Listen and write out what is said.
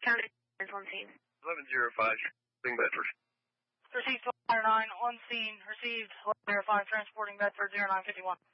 County is on scene. 1105, Bedford. Received 1209 on scene. Received 1105 transporting Bedford 0951.